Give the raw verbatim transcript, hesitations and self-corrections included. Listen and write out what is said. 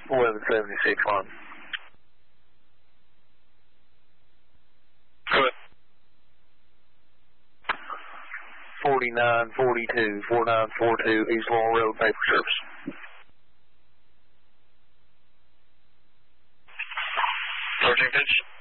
eleven seventy-six one. Good. forty-nine forty-two, forty-nine forty-two, East Laurel Road, paper service. Approaching pitch.